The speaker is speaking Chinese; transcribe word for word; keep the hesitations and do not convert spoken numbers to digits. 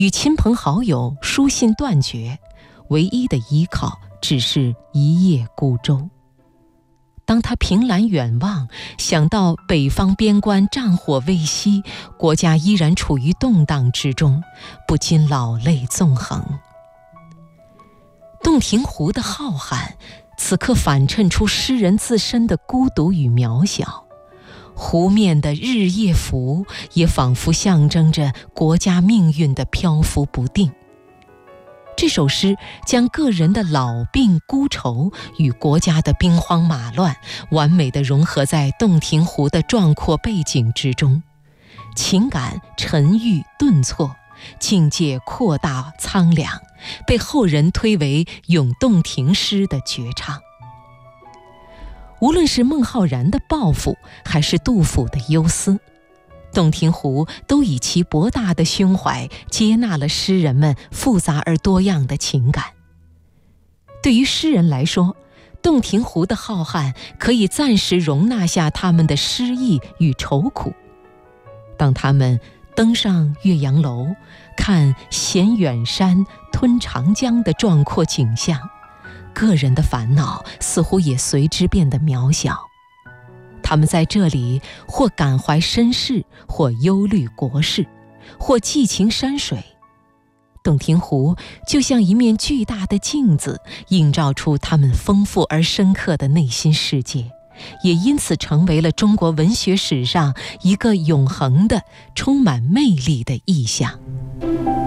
与亲朋好友书信断绝，唯一的依靠只是一叶孤舟。当他凭栏远望，想到北方边关战火未息，国家依然处于动荡之中，不禁老泪纵横。洞庭湖的浩瀚，此刻反衬出诗人自身的孤独与渺小，湖面的日夜浮也仿佛象征着国家命运的漂浮不定。这首诗将个人的老病孤愁与国家的兵荒马乱完美地融合在洞庭湖的壮阔背景之中，情感沉郁顿挫，境界扩大苍凉，被后人推为咏洞庭诗的绝唱。无论是孟浩然的抱负，还是杜甫的忧思，洞庭湖都以其博大的胸怀接纳了诗人们复杂而多样的情感。对于诗人来说，洞庭湖的浩瀚可以暂时容纳下他们的诗意与愁苦。当他们登上岳阳楼，看衔远山吞长江的壮阔景象，个人的烦恼似乎也随之变得渺小。他们在这里或感怀身世，或忧虑国事，或寄情山水。洞庭湖就像一面巨大的镜子，映照出他们丰富而深刻的内心世界，也因此成为了中国文学史上一个永恒的、充满魅力的意象。